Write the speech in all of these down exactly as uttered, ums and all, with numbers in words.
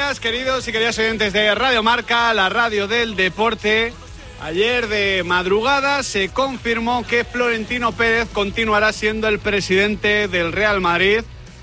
días, queridos y queridas oyentes de Radio Marca, la radio del deporte. Ayer de madrugada se confirmó que Florentino Pérez continuará siendo el presidente del Real Madrid.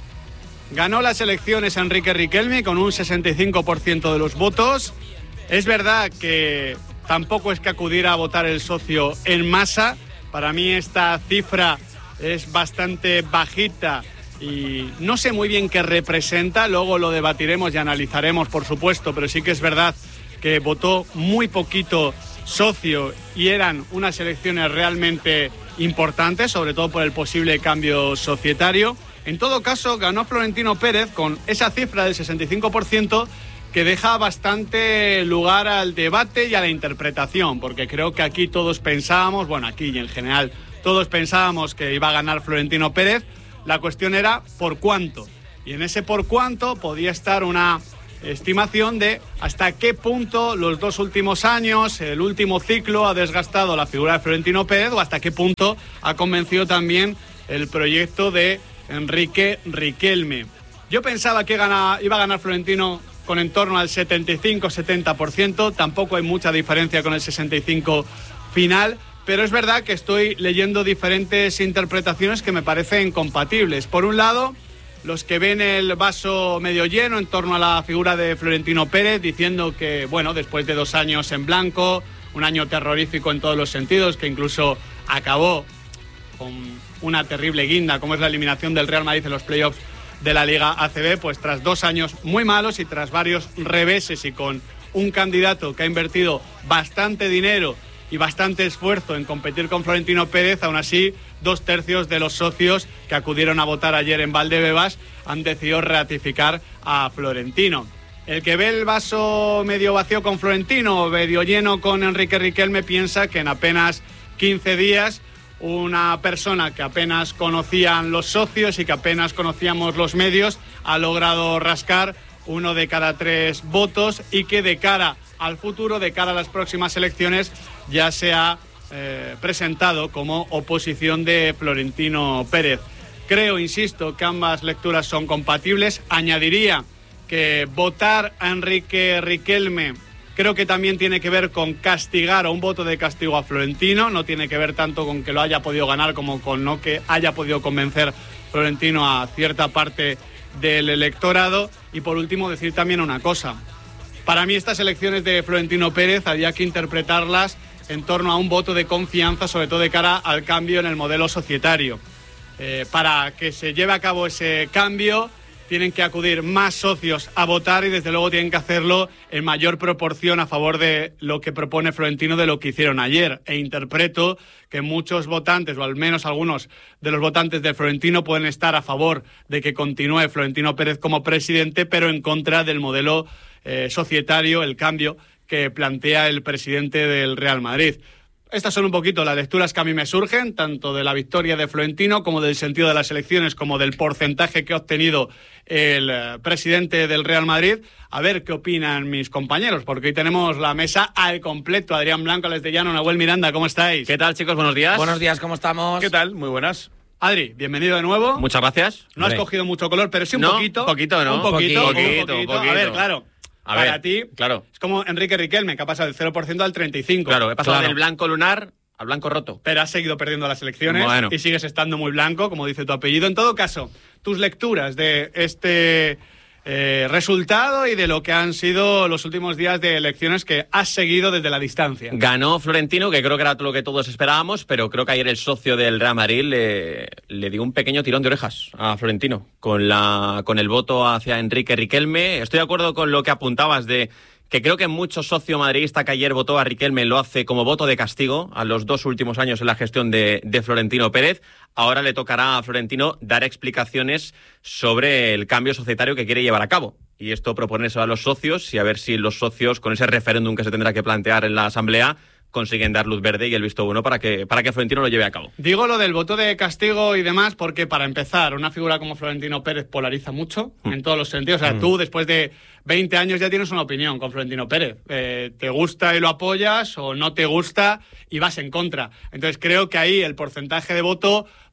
Ganó las elecciones Enrique Riquelme con un sesenta y cinco por ciento de los votos. Es verdad que tampoco es que acudiera a votar el socio en masa. Para mí esta cifra es bastante bajita y no sé muy bien qué representa. Luego lo debatiremos y analizaremos, por supuesto, pero sí que es verdad que votó muy poquito socio y eran unas elecciones realmente importantes, sobre todo por el posible cambio societario. En todo caso, ganó Florentino Pérez con esa cifra del sesenta y cinco por ciento que deja bastante lugar al debate y a la interpretación, porque creo que aquí todos pensábamos, bueno, aquí y en general, todos pensábamos que iba a ganar Florentino Pérez. La cuestión era por cuánto. Y en ese por cuánto podía estar una estimación de hasta qué punto los dos últimos años, el último ciclo, ha desgastado la figura de Florentino Pérez o hasta qué punto ha convencido también el proyecto de Enrique Riquelme. Yo pensaba que gana, iba a ganar Florentino con en torno al setenta y cinco setenta por ciento. Tampoco hay mucha diferencia con el sesenta y cinco por ciento final. Pero es verdad que estoy leyendo diferentes interpretaciones que me parecen compatibles. Por un lado, los que ven el vaso medio lleno en torno a la figura de Florentino Pérez, diciendo que, bueno, después de dos años en blanco, un año terrorífico en todos los sentidos, que incluso acabó con una terrible guinda, como es la eliminación del Real Madrid en los playoffs de la Liga A C B, pues tras dos años muy malos y tras varios reveses y con un candidato que ha invertido bastante dinero y bastante esfuerzo en competir con Florentino Pérez, aún así, dos tercios de los socios que acudieron a votar ayer en Valdebebas han decidido ratificar a Florentino. El que ve el vaso medio vacío con Florentino o medio lleno con Enrique Riquelme piensa que en apenas quince días una persona que apenas conocían los socios y que apenas conocíamos los medios ha logrado rascar uno de cada tres votos y que de cara al futuro, de cara a las próximas elecciones, ya se ha eh, presentado como oposición de Florentino Pérez. Creo, insisto, que ambas lecturas son compatibles. Añadiría que votar a Enrique Riquelme creo que también tiene que ver con castigar o un voto de castigo a Florentino. No tiene que ver tanto con que lo haya podido ganar como con no que haya podido convencer Florentino a cierta parte del electorado. Y por último, decir también una cosa. Para mí estas elecciones de Florentino Pérez había que interpretarlas en torno a un voto de confianza, sobre todo de cara al cambio en el modelo societario. Eh, para que se lleve a cabo ese cambio tienen que acudir más socios a votar y desde luego tienen que hacerlo en mayor proporción a favor de lo que propone Florentino de lo que hicieron ayer. E interpreto que muchos votantes, o al menos algunos de los votantes de Florentino, pueden estar a favor de que continúe Florentino Pérez como presidente, pero en contra del modelo eh, societario, el cambio que plantea el presidente del Real Madrid. Estas son un poquito las lecturas que a mí me surgen, tanto de la victoria de Florentino como del sentido de las elecciones, como del porcentaje que ha obtenido el eh, presidente del Real Madrid. A ver qué opinan mis compañeros, porque hoy tenemos la mesa al completo. Adrián Blanco, Alex de Llano, Nahuel Miranda, ¿cómo estáis? ¿Qué tal, chicos? Buenos días. Buenos días, ¿cómo estamos? ¿Qué tal? Muy buenas. Adri, bienvenido de nuevo. Muchas gracias. No Hombre. has cogido mucho color, pero sí un no, poquito. Un poquito, ¿no? Un poquito, un poquito, un poquito, poquito. poquito. A ver, claro. A para ver, ti, claro. Es como Enrique Riquelme, que ha pasado del cero por ciento al treinta y cinco por ciento. Claro, he pasado Claro. del blanco lunar al blanco roto. Pero has seguido perdiendo las elecciones Bueno. y sigues estando muy blanco, como dice tu apellido. En todo caso, tus lecturas de este eh, resultado y de lo que han sido los últimos días de elecciones que has seguido desde la distancia. Ganó Florentino, que creo que era lo que todos esperábamos, pero creo que ayer el socio del Real Madrid le, le dio un pequeño tirón de orejas a Florentino con, la, con el voto hacia Enrique Riquelme. Estoy de acuerdo con lo que apuntabas de que creo que mucho socio madridista que ayer votó a Riquelme lo hace como voto de castigo a los dos últimos años en la gestión de, de Florentino Pérez. Ahora le tocará a Florentino dar explicaciones sobre el cambio societario que quiere llevar a cabo. Y esto proponerse a los socios y a ver si los socios, con ese referéndum que se tendrá que plantear en la Asamblea, consiguen dar luz verde y el visto bueno para que, para que Florentino lo lleve a cabo. Digo lo del voto de castigo y demás porque, para empezar, una figura como Florentino Pérez polariza mucho mm. en todos los sentidos. O sea, mm. tú, después de veinte años, ya tienes una opinión con Florentino Pérez. Eh, te gusta y lo apoyas, o no te gusta y vas en contra. Entonces, creo que ahí el porcentaje de voto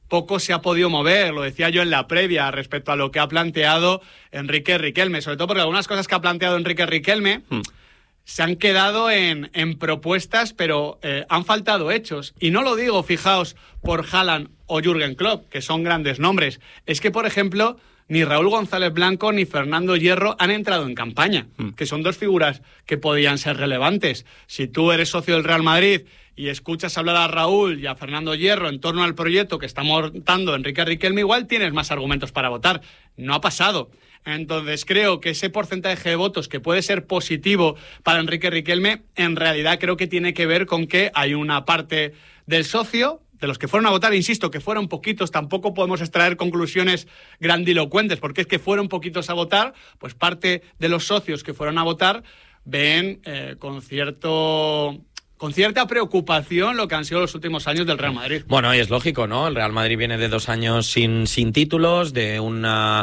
poco se ha podido mover, lo decía yo en la previa, respecto a lo que ha planteado Enrique Riquelme, sobre todo porque algunas cosas que ha planteado Enrique Riquelme hmm. se han quedado en, en propuestas, pero eh, han faltado hechos. Y no lo digo, fijaos, por Haaland o Jürgen Klopp, que son grandes nombres. Es que, por ejemplo, ni Raúl González Blanco ni Fernando Hierro han entrado en campaña, mm. que son dos figuras que podían ser relevantes. Si tú eres socio del Real Madrid y escuchas hablar a Raúl y a Fernando Hierro en torno al proyecto que está montando Enrique Riquelme, igual tienes más argumentos para votar. No ha pasado. Entonces creo que ese porcentaje de votos que puede ser positivo para Enrique Riquelme, en realidad creo que tiene que ver con que hay una parte del socio, de los que fueron a votar, insisto, que fueron poquitos, tampoco podemos extraer conclusiones grandilocuentes, porque es que fueron poquitos a votar, pues parte de los socios que fueron a votar ven eh, con cierto... con cierta preocupación lo que han sido los últimos años del Real Madrid. Bueno, y es lógico, ¿no? El Real Madrid viene de dos años sin, sin títulos, de una,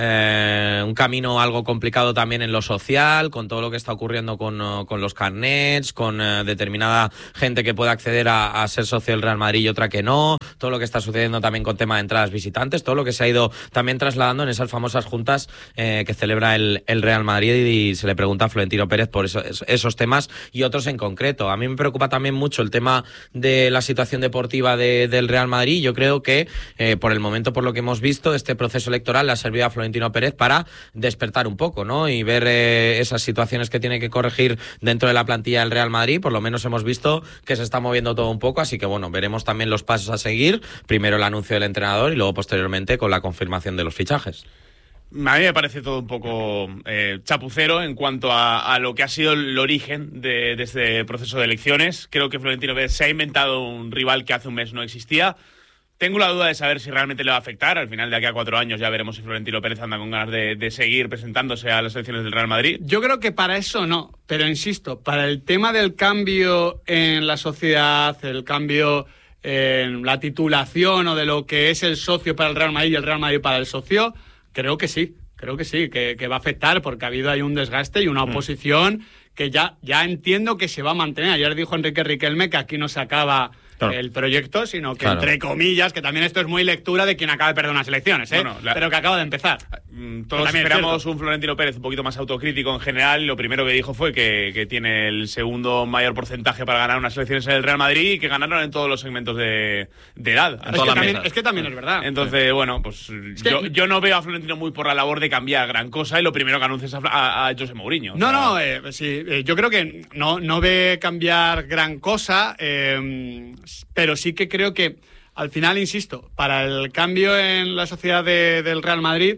eh, un camino algo complicado también en lo social, con todo lo que está ocurriendo con, con los carnets, con eh, determinada gente que puede acceder a, a ser socio del Real Madrid y otra que no, todo lo que está sucediendo también con tema de entradas visitantes, todo lo que se ha ido también trasladando en esas famosas juntas eh, que celebra el, el Real Madrid, y se le pregunta a Florentino Pérez por eso, esos temas y otros en concreto. A mí me preocupa también mucho el tema de la situación deportiva de, del Real Madrid. Yo creo que eh, por el momento, por lo que hemos visto, este proceso electoral le ha servido a Florentino Pérez para despertar un poco, ¿no? Y ver eh, esas situaciones que tiene que corregir dentro de la plantilla del Real Madrid. Por lo menos hemos visto que se está moviendo todo un poco, así que bueno, veremos también los pasos a seguir. Primero el anuncio del entrenador y luego posteriormente con la confirmación de los fichajes. A mí me parece todo un poco eh, chapucero en cuanto a, a lo que ha sido el origen de, de este proceso de elecciones. Creo que Florentino Pérez se ha inventado un rival que hace un mes no existía. Tengo la duda de saber si realmente le va a afectar. Al final, de aquí a cuatro años, ya veremos si Florentino Pérez anda con ganas de, de seguir presentándose a las elecciones del Real Madrid. Yo creo que para eso no, pero insisto, para el tema del cambio en la sociedad, el cambio en la titulación o de lo que es el socio para el Real Madrid y el Real Madrid para el socio, creo que sí, creo que sí, que, que va a afectar, porque ha habido ahí un desgaste y una oposición mm. que ya, ya entiendo que se va a mantener. Ayer dijo Enrique Riquelme que aquí no se acaba claro. el proyecto, sino que claro. entre comillas, que también esto es muy lectura de quien acaba de perder unas elecciones, ¿eh? Bueno, la... pero que acaba de empezar. Todos esperamos un Florentino Pérez un poquito más autocrítico en general. Lo primero que dijo fue que, que tiene el segundo mayor porcentaje para ganar unas elecciones en el Real Madrid y que ganaron en todos los segmentos de, de edad. Es que, también, es que también es verdad. Entonces, sí. bueno, pues es yo, que... yo no veo a Florentino muy por la labor de cambiar gran cosa, y lo primero que anuncia es a, a, a José Mourinho. No, sea... no, eh, sí, eh, yo creo que no, no ve cambiar gran cosa, eh, pero sí que creo que al final, insisto, para el cambio en la sociedad de, del Real Madrid,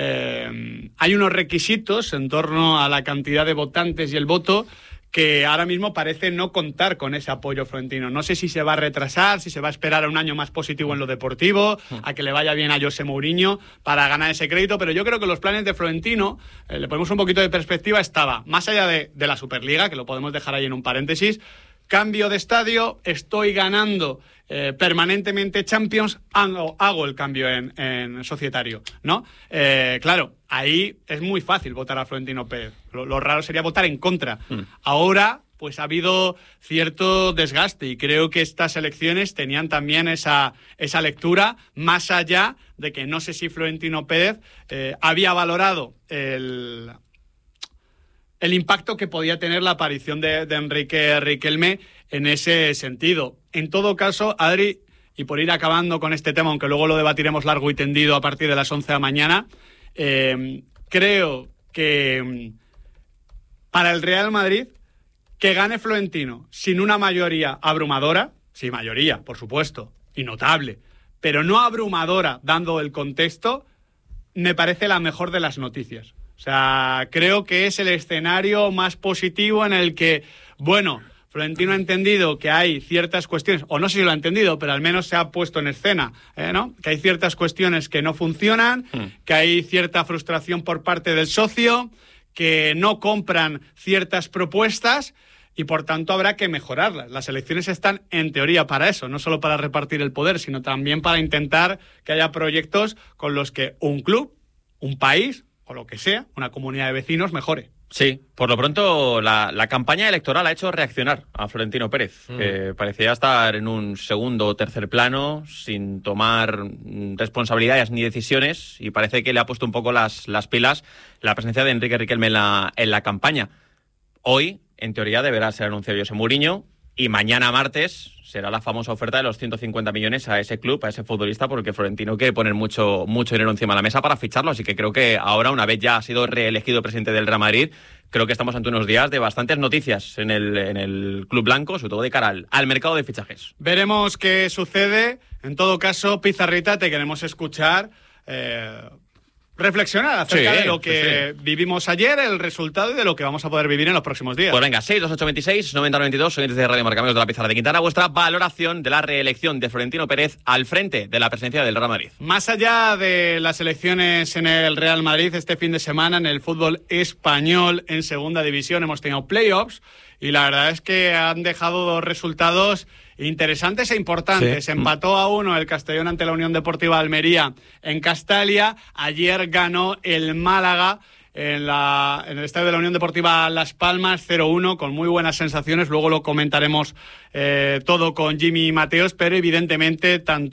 Eh, hay unos requisitos en torno a la cantidad de votantes y el voto que ahora mismo parece no contar con ese apoyo florentino. No sé si se va a retrasar, si se va a esperar a un año más positivo en lo deportivo, a que le vaya bien a José Mourinho para ganar ese crédito, pero yo creo que los planes de Florentino, eh, le ponemos un poquito de perspectiva, estaba más allá de, de la Superliga, que lo podemos dejar ahí en un paréntesis, cambio de estadio, estoy ganando eh, permanentemente Champions, hago, hago el cambio en, en societario, ¿no? Eh, claro, ahí es muy fácil votar a Florentino Pérez. Lo, lo raro sería votar en contra. Mm. Ahora, pues ha habido cierto desgaste y creo que estas elecciones tenían también esa, esa lectura, más allá de que no sé si Florentino Pérez eh, había valorado el... el impacto que podía tener la aparición de, de Enrique Riquelme en ese sentido. En todo caso, Adri, y por ir acabando con este tema, aunque luego lo debatiremos largo y tendido a partir de las once de la mañana, eh, creo que para el Real Madrid, que gane Florentino sin una mayoría abrumadora, sí, mayoría, por supuesto, y notable, pero no abrumadora dando el contexto, me parece la mejor de las noticias. O sea, creo que es el escenario más positivo en el que, bueno, Florentino ha entendido que hay ciertas cuestiones, o no sé si lo ha entendido, pero al menos se ha puesto en escena, ¿eh, ¿no? Que hay ciertas cuestiones que no funcionan, mm. que hay cierta frustración por parte del socio, que no compran ciertas propuestas y por tanto habrá que mejorarlas. Las elecciones están en teoría para eso, no solo para repartir el poder, sino también para intentar que haya proyectos con los que un club, un país o lo que sea, una comunidad de vecinos mejore. Sí, por lo pronto la, la campaña electoral ha hecho reaccionar a Florentino Pérez, mm. que parecía estar en un segundo o tercer plano, sin tomar responsabilidades ni decisiones, y parece que le ha puesto un poco las, las pilas la presencia de Enrique Riquelme en la, en la campaña. Hoy, en teoría, deberá ser anunciado José Mourinho, y mañana martes será la famosa oferta de los ciento cincuenta millones a ese club, a ese futbolista, porque Florentino quiere poner mucho, mucho dinero encima de la mesa para ficharlo. Así que creo que ahora, una vez ya ha sido reelegido presidente del Real Madrid, creo que estamos ante unos días de bastantes noticias en el, en el club blanco, sobre todo de cara al, al mercado de fichajes. Veremos qué sucede. En todo caso, Pizarrita, te queremos escuchar eh, reflexionar acerca sí, de lo que sí, sí. vivimos ayer, el resultado y de lo que vamos a poder vivir en los próximos días. Pues venga, seis dos ocho veintiséis noventa noventa y dos, oyentes de Radio Marca, amigos de la Pizarra de Quintana, vuestra valoración de la reelección de Florentino Pérez al frente de la presidencia del Real Madrid. Más allá de las elecciones en el Real Madrid, este fin de semana en el fútbol español en segunda división hemos tenido playoffs y la verdad es que han dejado dos resultados interesantes e importantes. Sí. Empató a uno el Castellón ante la Unión Deportiva Almería en Castalia. Ayer ganó el Málaga en, la, en el estadio de la Unión Deportiva Las Palmas cero uno con muy buenas sensaciones. Luego lo comentaremos eh, todo con Jimmy Mateos, pero evidentemente tanto